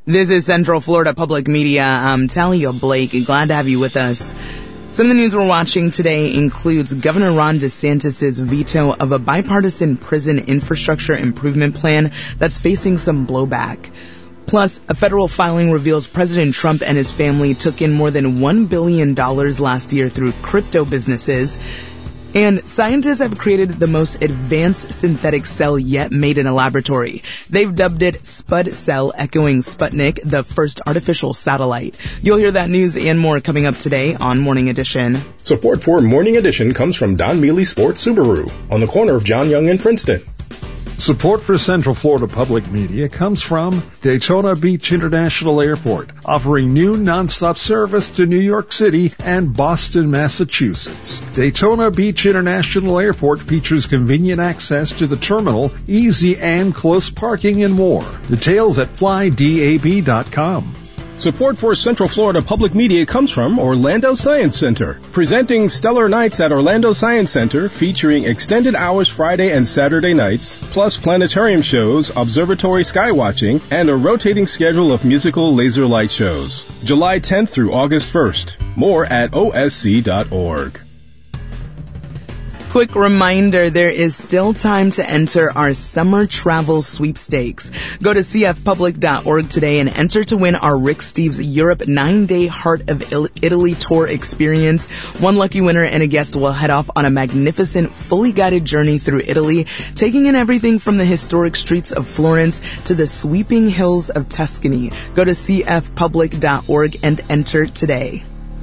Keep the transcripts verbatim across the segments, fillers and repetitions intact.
This is Central Florida Public Media. I'm Talia Blake. Glad to have you with us. Some of the news we're watching today includes Governor Ron DeSantis' veto of a bipartisan prison infrastructure improvement plan that's facing some blowback. Plus, a federal filing reveals President Trump and his family took in more than one billion dollars last year through crypto businesses. And scientists have created the most advanced synthetic cell yet made in a laboratory. They've dubbed it Spud Cell, echoing Sputnik, the first artificial satellite. You'll hear that news and more coming up today on Morning Edition. Support for Morning Edition comes from Don Mealy Sports Subaru on the corner of John Young and Princeton. Support for Central Florida Public Media comes from Daytona Beach International Airport, offering new nonstop service to New York City and Boston, Massachusetts. Daytona Beach International Airport features convenient access to the terminal, easy and close parking, and more. Details at fly dab dot com. Support for Central Florida Public Media comes from Orlando Science Center, presenting Stellar Nights at Orlando Science Center, featuring extended hours Friday and Saturday nights, plus planetarium shows, observatory skywatching, and a rotating schedule of musical laser light shows. July tenth through August first. More at O S C dot org. Quick reminder, there is still time to enter our summer travel sweepstakes. Go to c f public dot org today and enter to win our Rick Steves Europe nine-day Heart of Italy tour experience. One lucky winner and a guest will head off on a magnificent, fully guided journey through Italy, taking in everything from the historic streets of Florence to the sweeping hills of Tuscany. Go to c f public dot org and enter today.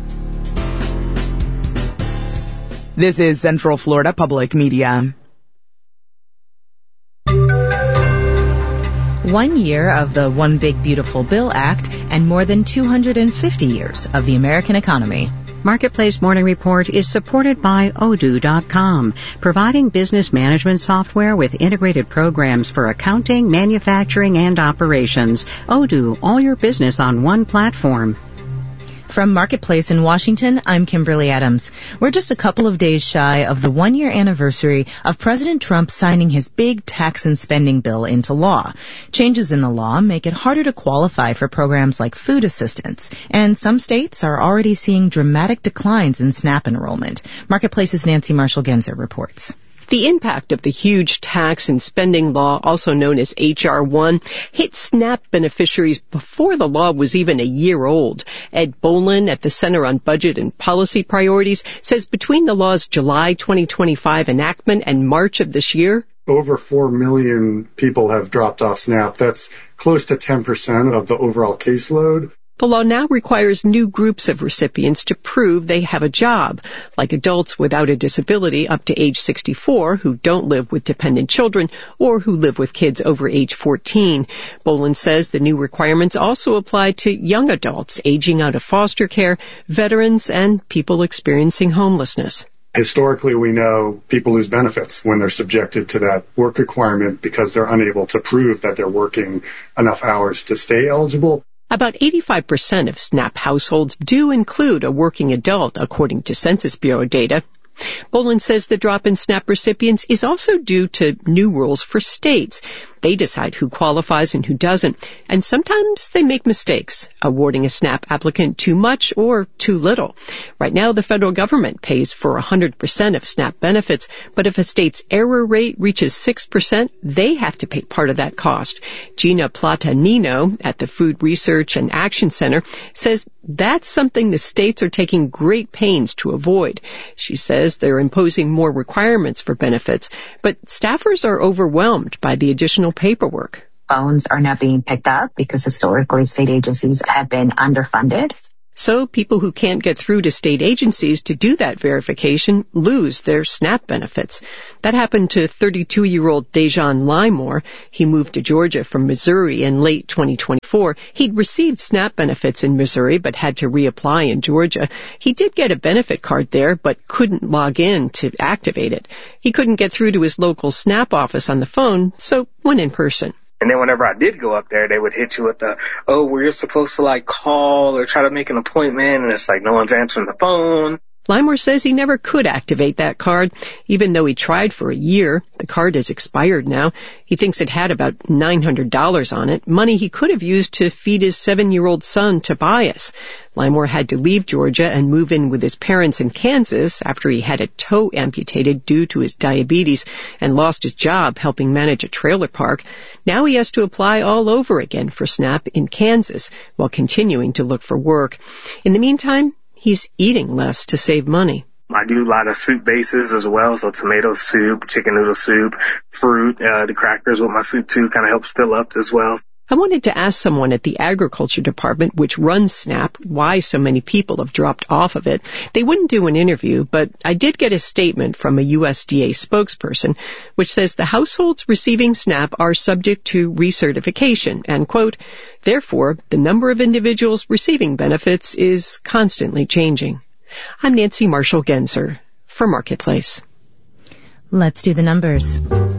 This is Central Florida Public Media. One year of the One Big Beautiful Bill Act and more than two hundred fifty years of the American economy. Marketplace Morning Report is supported by Odoo dot com, providing business management software with integrated programs for accounting, manufacturing, and operations. Odoo, all your business on one platform. From Marketplace in Washington, I'm Kimberly Adams. We're just a couple of days shy of the one-year anniversary of President Trump signing his big tax and spending bill into law. Changes in the law make it harder to qualify for programs like food assistance, and some states are already seeing dramatic declines in SNAP enrollment. Marketplace's Nancy Marshall-Genzer reports. The impact of the huge tax and spending law, also known as H R one, hit SNAP beneficiaries before the law was even a year old. Ed Bolin at the Center on Budget and Policy Priorities says between the law's July twenty twenty-five enactment and March of this year, over four million people have dropped off SNAP. That's close to ten percent of the overall caseload. The law now requires new groups of recipients to prove they have a job, like adults without a disability up to age sixty-four who don't live with dependent children or who live with kids over age fourteen. Bolin says the new requirements also apply to young adults aging out of foster care, veterans, and people experiencing homelessness. Historically, we know people lose benefits when they're subjected to that work requirement because they're unable to prove that they're working enough hours to stay eligible. About eighty-five percent of SNAP households do include a working adult, according to Census Bureau data. Bolin says the drop in SNAP recipients is also due to new rules for states. They decide who qualifies and who doesn't, and sometimes they make mistakes, awarding a SNAP applicant too much or too little. Right now, the federal government pays for one hundred percent of SNAP benefits, but if a state's error rate reaches six percent, they have to pay part of that cost. Gina Platanino at the Food Research and Action Center says that's something the states are taking great pains to avoid. She says they're imposing more requirements for benefits, but staffers are overwhelmed by the additional paperwork. Phones are not being picked up because historically state agencies have been underfunded. So people who can't get through to state agencies to do that verification lose their SNAP benefits. That happened to thirty-two-year-old Dejan Limor. He moved to Georgia from Missouri in late twenty twenty-four. He'd received SNAP benefits in Missouri but had to reapply in Georgia. He did get a benefit card there but couldn't log in to activate it. He couldn't get through to his local SNAP office on the phone, so went in person. And then whenever I did go up there, they would hit you with the, oh, well, you're supposed to, like, call or try to make an appointment, and it's like no one's answering the phone. Limor says he never could activate that card, even though he tried for a year. The card is expired now. He thinks it had about nine hundred dollars on it, money he could have used to feed his seven-year-old son, Tobias. Limor had to leave Georgia and move in with his parents in Kansas after he had a toe amputated due to his diabetes and lost his job helping manage a trailer park. Now he has to apply all over again for SNAP in Kansas while continuing to look for work. In the meantime, he's eating less to save money. I do a lot of soup bases as well, so tomato soup, chicken noodle soup, fruit, uh, the crackers with my soup too kind of helps fill up as well. I wanted to ask someone at the Agriculture Department, which runs SNAP, why so many people have dropped off of it. They wouldn't do an interview, but I did get a statement from a U S D A spokesperson, which says the households receiving SNAP are subject to recertification, and, quote, therefore, the number of individuals receiving benefits is constantly changing. I'm Nancy Marshall-Genzer for Marketplace. Let's do the numbers.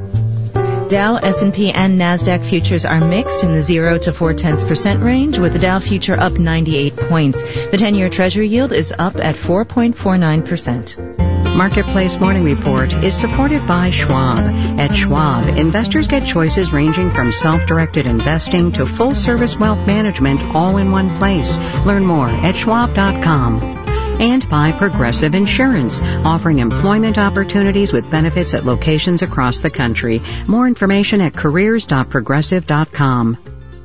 Dow, S and P, and NASDAQ futures are mixed in the zero to four tenths percent range, with the Dow future up ninety-eight points. The ten-year Treasury yield is up at four point four nine percent. Marketplace Morning Report is supported by Schwab. At Schwab, investors get choices ranging from self-directed investing to full-service wealth management all in one place. Learn more at schwab dot com. And by Progressive Insurance, offering employment opportunities with benefits at locations across the country. More information at careers dot progressive dot com.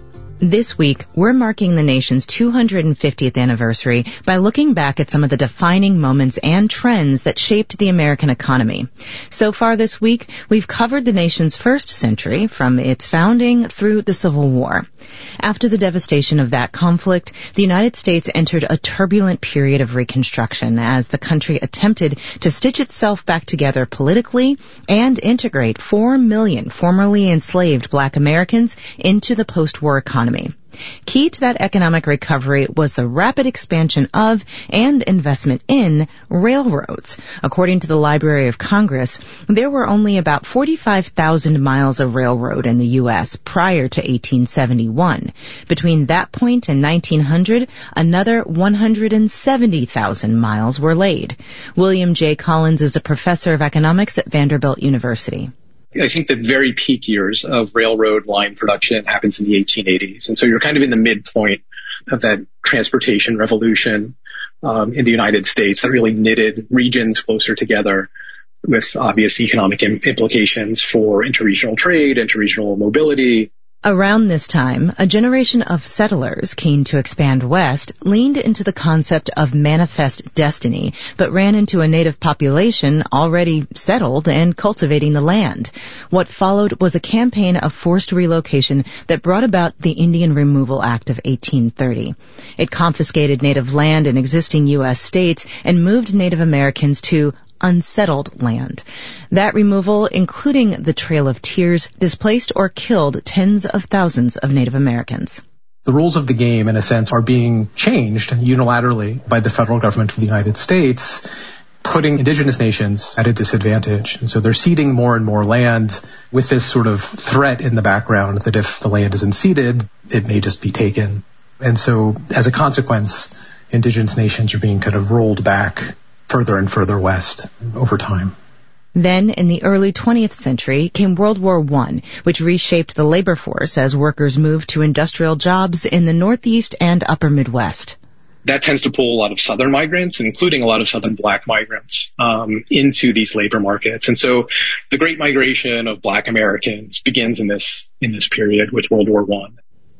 This week, we're marking the nation's two hundred fiftieth anniversary by looking back at some of the defining moments and trends that shaped the American economy. So far this week, we've covered the nation's first century, from its founding through the Civil War. After the devastation of that conflict, the United States entered a turbulent period of Reconstruction as the country attempted to stitch itself back together politically and integrate four million formerly enslaved Black Americans into the post-war economy. Key to that economic recovery was the rapid expansion of and investment in railroads. According to the Library of Congress, there were only about forty-five thousand miles of railroad in the U S prior to eighteen seventy-one. Between that point and nineteen hundred, another one hundred seventy thousand miles were laid. William J. Collins is a professor of economics at Vanderbilt University. I think the very peak years of railroad line production happens in the eighteen eighties. And so you're kind of in the midpoint of that transportation revolution um, in the United States that really knitted regions closer together with obvious economic im- implications for interregional trade, interregional mobility. Around this time, a generation of settlers keen to expand west leaned into the concept of manifest destiny, but ran into a native population already settled and cultivating the land. What followed was a campaign of forced relocation that brought about the Indian Removal Act of eighteen thirty. It confiscated native land in existing U S states and moved Native Americans to unsettled land. That removal, including the Trail of Tears, displaced or killed tens of thousands of Native Americans. The rules of the game, in a sense, are being changed unilaterally by the federal government of the United States, putting indigenous nations at a disadvantage. And so they're ceding more and more land with this sort of threat in the background that if the land isn't ceded, it may just be taken. And so as a consequence, indigenous nations are being kind of rolled back further and further west over time. Then, in the early twentieth century, came World War One, which reshaped the labor force as workers moved to industrial jobs in the Northeast and Upper Midwest. That tends to pull a lot of Southern migrants, including a lot of Southern Black migrants, um, into these labor markets. And so the Great Migration of Black Americans begins in this in this period with World War One.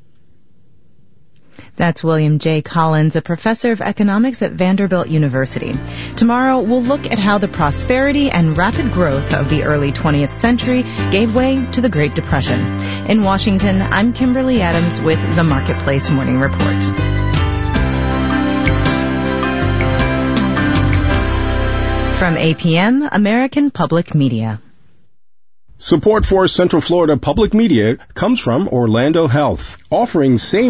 That's William J. Collins, a professor of economics at Vanderbilt University. Tomorrow, we'll look at how the prosperity and rapid growth of the early twentieth century gave way to the Great Depression. In Washington, I'm Kimberly Adams with the Marketplace Morning Report. From A P M, American Public Media. Support for Central Florida Public Media comes from Orlando Health, offering same